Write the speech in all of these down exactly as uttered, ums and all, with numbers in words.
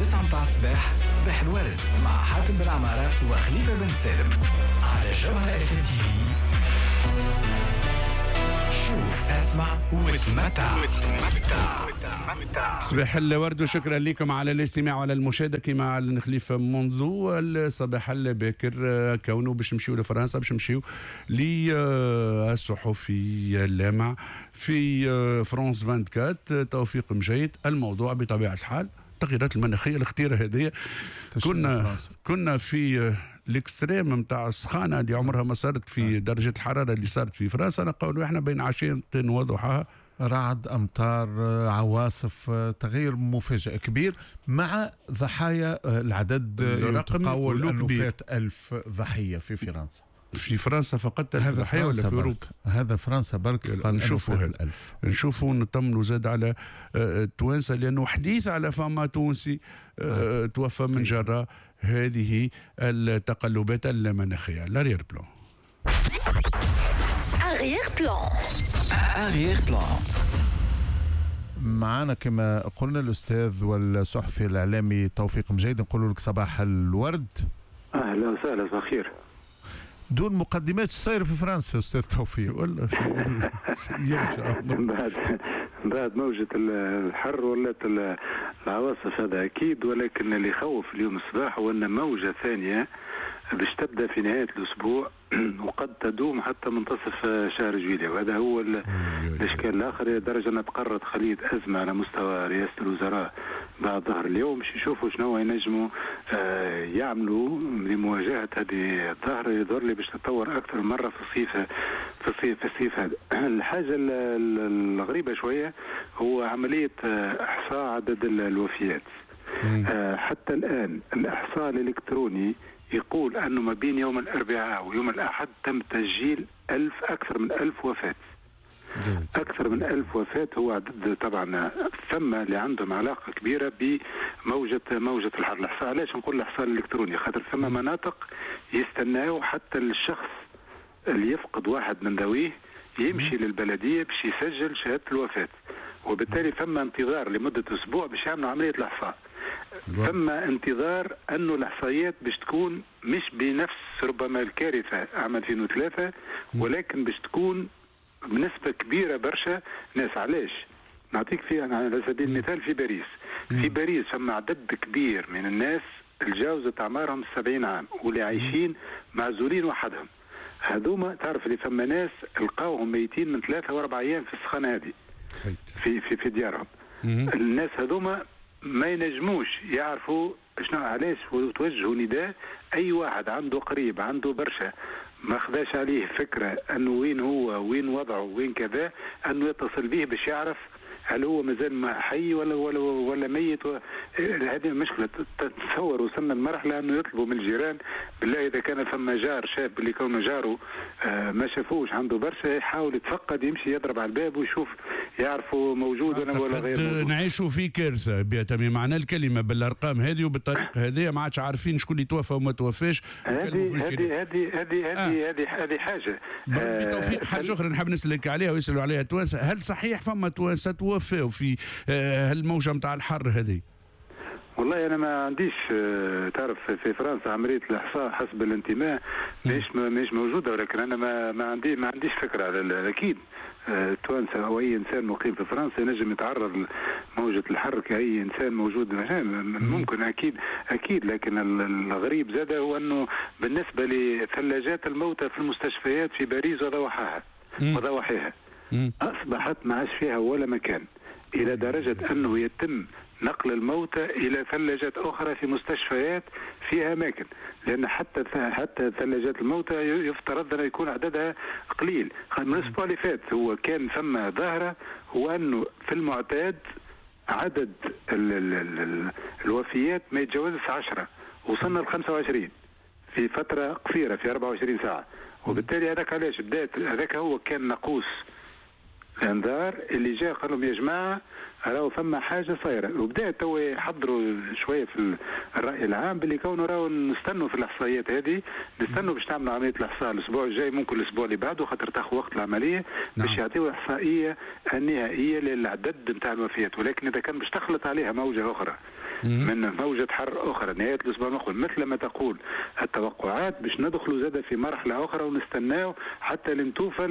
تسعة متاع الصباح صباح الورد مع حاتم بن عمارة وخليفة بن سالم على جوهرة اف ام تي في. شوف اسمع وتمتع. صباح الورد وشكرا لكم على الاستماع وعلى المشاهده كما على خليفه منذ الصباح الباكر. كونه باش نمشيو لفرنسا باش نمشيو للصحفي اللامع في فرانس أربعة وعشرين توفيق مجيد. الموضوع بطبيعه الحال التغييرات المناخيه الاختيار هذه. كنا كنا في الاكستريم نتاع السخانه اللي عمرها ما صارت في درجه الحراره اللي صارت في فرنسا. نقولوا احنا بين عشية وضحاها رعد، أمطار، عواصف، تغيير مفاجئ كبير مع ضحايا. العدد يتقول أنه فات ألف ضحية في فرنسا. في فرنسا فقط ألف ضحية ولا في أوروبا؟ هذا فرنسا برك. نشوفوا هذا الألف. نشوفوا نطمنوا زاد على التوانسة لأنه حديث على فما تونسي آه توفى من جراء هذه التقلبات المناخية. لارير بلان أغير بلان أغير بلان معنا كما قلنا الأستاذ والصحفي الإعلامي توفيق مجيد. نقول لك صباح الورد. أهلا وسهلا صباح الخير. دون مقدمات الصير في فرنسا أستاذ توفيق ولا بعد بعد موجة الحر ولات العواصف هذا أكيد، ولكن اللي يخوف اليوم الصباح هو أن موجة ثانية باش تبدأ في نهاية الأسبوع وقد تدوم حتى منتصف شهر جويلية، وهذا هو الإشكال الآخر. لدرجة أن تقررت خلية أزمة على مستوى رئاسة الوزراء بعد ظهر اليوم باش يشوفوا شنو ينجموا آه يعملوا لمواجهة هذه الظاهرة اللي يظهر لي باش تتطور أكثر مرة في الصيف في الصيف في الصيف هذا. الحاجة الغريبة شوية هو عملية إحصاء عدد الوفيات. آه حتى الآن الإحصاء الإلكتروني يقول أنه ما بين يوم الأربعاء ويوم الأحد تم تسجيل ألف أكثر من ألف وفاة. أكثر من ألف وفاة هو عدد طبعا ثم اللي عندهم علاقة كبيرة بموجة موجة الحر. الإحصاء علاش نقول الإحصاء الإلكتروني؟ خاطر ثم مناطق يستناوا حتى الشخص اللي يفقد واحد من ذويه يمشي للبلدية باش يسجل شهادة الوفاة، وبالتالي ثم انتظار لمدة أسبوع باش يعملوا عملية الإحصاء. ثم انتظار أنه الإحصائيات باش تكون مش بنفس ربما الكارثة عام ألفين وثلاثة، ولكن باش تكون بنسبة كبيرة برشا ناس. علاش؟ نعطيك فيها على سبيل المثال في باريس. في باريس ثم عدد كبير من الناس الجاوزت أعمارهم السبعين عام واللي عايشين معزولين وحدهم. هذوما تعرف اللي ثم ناس لقاوهم ميتين من ثلاثة وأربع أيام في السخانة هذه في في في ديارهم. الناس هذوما ما ينجموش يعرفوا شنو علاش، وتوجهوا نداء اي واحد عنده قريب عنده برشا ما خداش عليه فكره انه وين هو وين وضعه وين كذا، انه يتصل به باش يعرف هل هو مازال حي ولا ولا ولا ميت. و... هذه المشكله. تتصور وصلنا لمرحله انه يطلبوا من الجيران بالله اذا كان ثم جار شاب اللي كونه جاره آه ما شافوش عنده برشا يحاول يتفقد يمشي يضرب على الباب ويشوف يعرفوا موجود ولا ولا غير موجود. نعيشوا في كارثه بتمام معنى الكلمه بالارقام هذه وبالطريقه هذه. ما عادش عارفين شكون اللي توفى وما توفاش. هذه هذه هذه هذه هذه هذه حاجه. بتوفيق حاجه اخرى نحب نسالك عليها ويسالوا عليها التوانسه. هل صحيح فما توانسه توفوا في هالموجه نتاع الحر هذه؟ والله انا ما عنديش تعرف في فرنسا عمليه الاحصاء حسب الانتماء مش مش موجوده، ولكن انا ما ما عندي ما عنديش فكره على اكيد التوانسه او اي انسان مقيم في فرنسا ينجم يتعرض لموجه الحر كاي انسان موجود ممكن اكيد اكيد. لكن الغريب زاد هو انه بالنسبه لثلاجات الموتى في المستشفيات في باريس وضواحيها وضواحيها اصبحت ما عادش فيها ولا مكان، الى درجه انه يتم نقل الموتى إلى ثلاجات أخرى في مستشفيات فيها أماكن، لأن حتى حتى ثلاجات الموتى يفترض أن يكون عددها قليل. من الأسبوع اللي فات هو كان ثم ظاهرة هو أنه في المعتاد عدد ال ال ال الوفيات ما يتجاوزش عشرة، وصلنا ل خمسة وعشرين في فترة قصيرة في أربعة وعشرين ساعة. وبالتالي هذاك علاش بدات هذاك هو كان ناقوس الانذار اللي جاء قال لهم يا جماعه راهو فما حاجه صايره، وبدات تو يحضروا شويه في الراي العام باللي كونه راهو نستنوا في الاحصائيات هذه، نستنوا باش تعملوا عمليه الاحصاء الاسبوع الجاي، ممكن الاسبوع اللي بعده، خاطر تاخذ وقت العمليه باش يعطيوا احصائيه النهائيه للعدد نتاع الوفيات. ولكن اذا كان باش تخلط عليها موجه اخرى من موجة حر أخرى نهاية الأسبوع المقبل مثل ما تقول التوقعات، باش ندخلوا زادة في مرحلة أخرى ونستناو حتى لنتوفى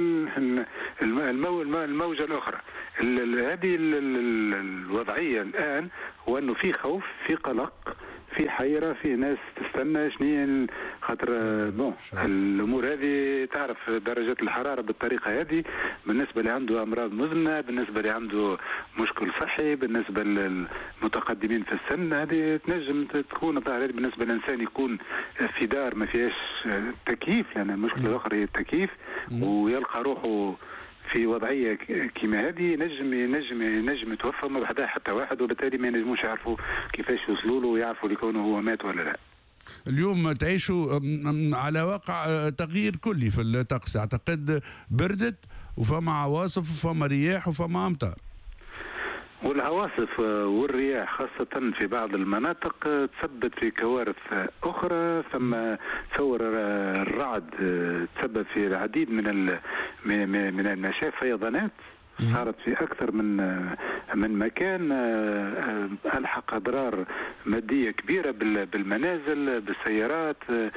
الموجة الأخرى. هذه الوضعية الآن هو أنه في خوف، في قلق، في حيرة، في ناس تستنى شنو خاطر بون الأمور هذه تعرف درجات الحرارة بالطريقة هذه، بالنسبة اللي عنده أمراض مزمنة، بالنسبة اللي عنده مشكل صحي، بالنسبة للمتقدمين في السن، هذه تنجم تكون الظاهرة بالنسبة للإنسان يكون في دار ما فيهاش تكييف، لأن المشكلة الأخرى هي التكييف، ويلقى روحه في وضعيه كيما هذه ينجم ينجم ينجم يتوفى ما بعدها حتى واحد، وبالتالي ما ينجموش يعرفوا كيفاش يوصلوا له ويعرفوا لكونه هو مات ولا لا. اليوم تعيشوا على واقع تغيير كلي في الطقس، اعتقد بردت وفما عواصف وفما رياح وفما امطار. والعواصف والرياح خاصة في بعض المناطق تسبب في كوارث أخرى، ثم تصور الرعد تسبب في العديد من من النشاف، فيضانات صارت في أكثر من من مكان، ألحق أضرار مادية كبيرة بالمنازل، بالسيارات،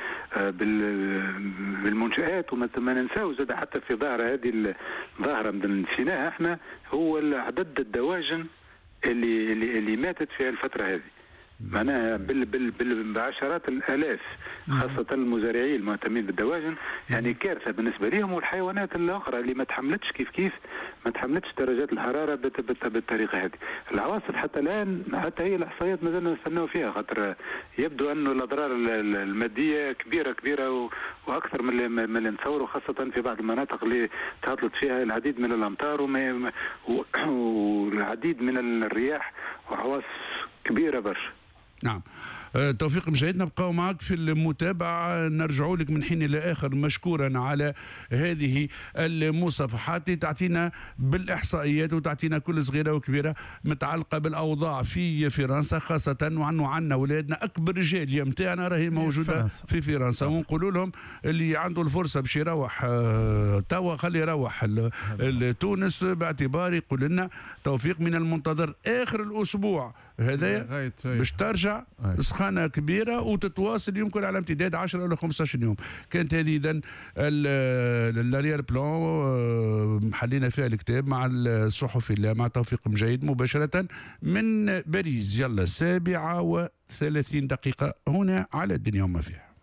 بالمنشآت. وما ننساو زاد حتى في ظاهرة هذه الظاهرة نسيناها احنا، هو عدد الدواجن اللي اللي اللي ماتت في الفترة هذه، معناها بال بال بال بعشرات الالاف، خاصه المزارعين المهتمين بالدواجن، يعني كارثه بالنسبه لهم، والحيوانات الاخرى اللي ما تحملتش كيف كيف ما تحملتش درجات الحراره بالطريقه هذه. العواصف حتى الان حتى هي الاحصائيات ما زلنا نستناو فيها، خاطر يبدو انه الاضرار الماديه كبيره كبيره واكثر من من اللي نتصوروا، خاصه في بعض المناطق اللي تهطلت فيها العديد من الامطار والعديد من الرياح وعواصف كبيره برشا. نعم. توفيق مشاهدنا، نبقاو معك في المتابعة، نرجعوا لك من حين إلى آخر مشكورا على هذه المصافحات اللي تعطينا بالإحصائيات وتعطينا كل صغيرة وكبيرة متعلقة بالأوضاع في فرنسا، خاصة وعنو عنا ولادنا أكبر جالية متاعنا راهي موجودة في فرنسا، ونقولوا لهم اللي عنده الفرصة باش يروح توا خلي يروح لتونس، باعتبار يقول لنا توفيق من المنتظر آخر الأسبوع هذا باش ترجع سخانه كبيره وتتواصل يمكن على امتداد عشرة ولا خمسة عشر يوم. كانت هذه اذا الاريير بلان حلينا فيها الكتاب مع الصحفي مع توفيق مجيد مباشره من باريس. يلا السابعه وثلاثين دقيقه هنا على الدنيا وما فيها.